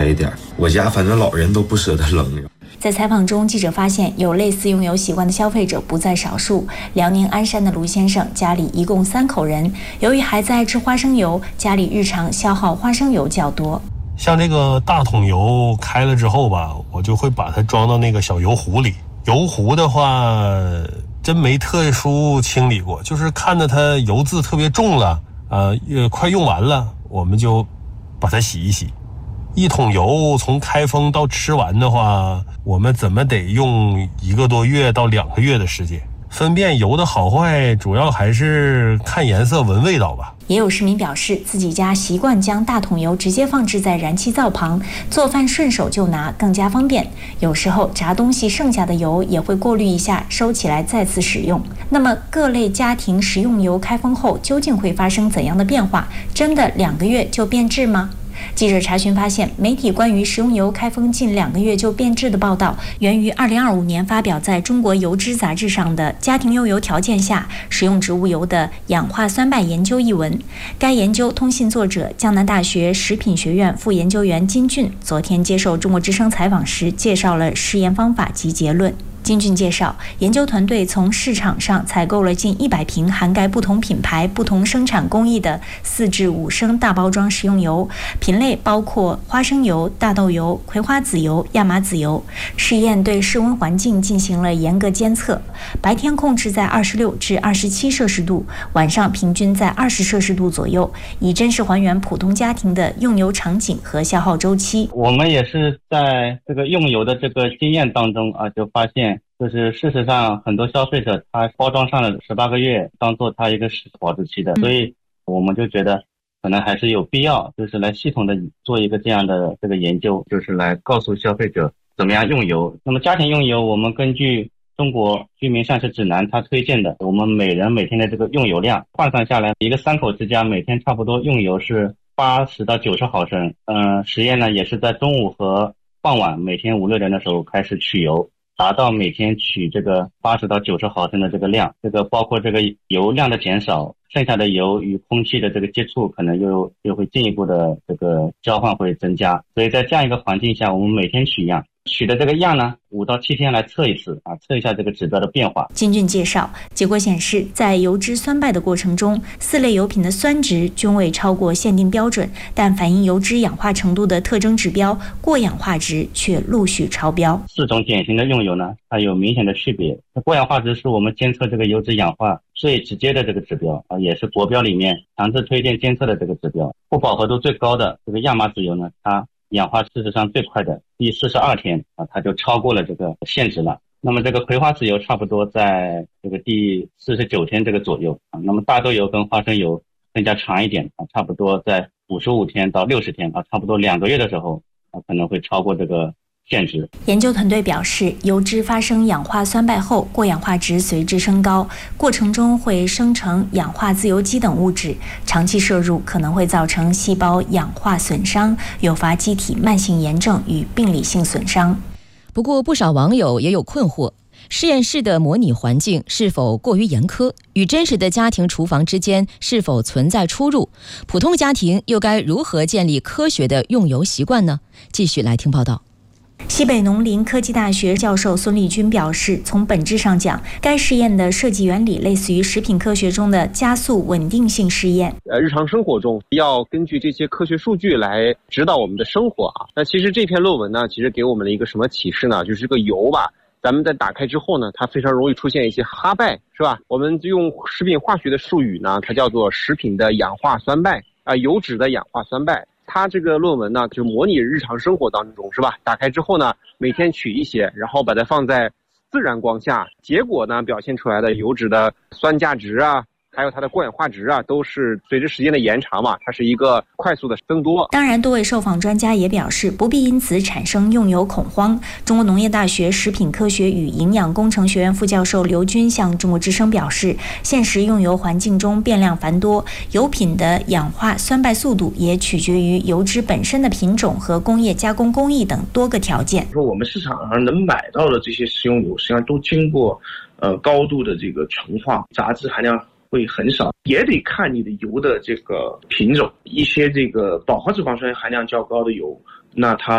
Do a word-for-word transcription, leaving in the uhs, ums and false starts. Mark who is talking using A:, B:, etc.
A: 一点，我家反正老人都不舍得扔。
B: 在采访中，记者发现有类似用油习惯的消费者不在少数。辽宁鞍山的卢先生家里一共三口人，由于孩子爱吃花生油，家里日常消耗花生油较多。
C: 像这个大桶油开了之后吧，我就会把它装到那个小油壶里。油壶的话真没特殊清理过，就是看着它油渍特别重了，呃，快用完了，我们就把它洗一洗。一桶油从开封到吃完的话，我们怎么得用一个多月到两个月的时间。分辨油的好坏，主要还是看颜色、闻味道吧。
B: 也有市民表示，自己家习惯将大桶油直接放置在燃气灶旁，做饭顺手就拿，更加方便。有时候炸东西剩下的油也会过滤一下，收起来再次使用。那么各类家庭食用油开封后究竟会发生怎样的变化？真的两个月就变质吗？记者查询发现，媒体关于食用油开封近两个月就变质的报道，源于二零二五年发表在中国油脂杂志上的《家庭用油条件下食用植物油的氧化酸败研究》一文。该研究通信作者江南大学食品学院副研究员金俊昨天接受中国之声采访时，介绍了实验方法及结论。金俊介绍，研究团队从市场上采购了近一百瓶涵盖不同品牌、不同生产工艺的四至五升大包装食用油，品类包括花生油、大豆油、葵花籽油、亚麻籽油。试验对室温环境进行了严格监测，白天控制在二十六至二十七摄氏度，晚上平均在二十摄氏度左右，以真实还原普通家庭的用油场景和消耗周期。
D: 我们也是在这个用油的这个经验当中啊，就发现就是事实上很多消费者他包装上了十八个月当做他一个保质期的，所以我们就觉得可能还是有必要就是来系统的做一个这样的这个研究，就是来告诉消费者怎么样用油。那么家庭用油，我们根据中国居民膳食指南它推荐的我们每人每天的这个用油量换算下来，一个三口之家每天差不多用油是八十到九十毫升。嗯、呃，实验呢也是在中午和傍晚每天五六点的时候开始取油，达到每天取这个八十到九十毫升的这个量，这个包括这个油量的减少，剩下的油与空气的这个接触可能又又会进一步的这个交换会增加，所以在这样一个环境下，我们每天取样，取的这个样呢，五到七天来测一次啊，测一下这个指标的变化。
B: 金俊介绍，结果显示，在油脂酸败的过程中，四类油品的酸值均未超过限定标准，但反映油脂氧化程度的特征指标过氧化值却陆续超标。
D: 四种典型的用油呢，它有明显的区别。过氧化值是我们监测这个油脂氧化最直接的这个指标啊，也是国标里面强制推荐监测的这个指标。不饱和度最高的这个亚麻籽油呢，它氧化事实上最快的第四十二天啊，它就超过了这个限值了。那么这个葵花籽油差不多在这个第四十九天这个左右啊。那么大豆油跟花生油更加长一点啊，差不多在五十五天到六十天啊，差不多两个月的时候啊，可能会超过这个限值。
B: 研究团队表示，油脂发生氧化酸败后，过氧化值随之升高，过程中会生成氧化自由基等物质，长期摄入可能会造成细胞氧化损伤，诱发机体慢性炎症与病理性损伤。
E: 不过不少网友也有困惑，实验室的模拟环境是否过于严苛，与真实的家庭厨房之间是否存在出入？普通家庭又该如何建立科学的用油习惯呢？继续来听报道。
B: 西北农林科技大学教授孙立军表示，从本质上讲，该试验的设计原理类似于食品科学中的加速稳定性试验。
F: 呃，日常生活中要根据这些科学数据来指导我们的生活啊。那其实这篇论文呢，其实给我们了一个什么启示呢？就是这个油吧，咱们在打开之后呢，它非常容易出现一些哈败，是吧？我们就用食品化学的术语呢，它叫做食品的氧化酸败啊、呃，油脂的氧化酸败。它这个论文呢，就模拟日常生活当中，是吧？打开之后呢，每天取一些，然后把它放在自然光下，结果呢，表现出来的油脂的酸价值啊，还有它的过氧化值啊，都是随着时间的延长嘛，它是一个快速的增多。
B: 当然，多位受访专家也表示，不必因此产生用油恐慌。中国农业大学食品科学与营养工程学院副教授刘军向中国之声表示，现实用油环境中变量繁多，油品的氧化酸败速度也取决于油脂本身的品种和工业加工工艺等多个条件。
G: 说我们市场上能买到的这些食用油，实际上都经过呃高度的这个纯化，杂质含量会很少，也得看你的油的这个品种。一些这个饱和脂肪酸含量较高的油，那它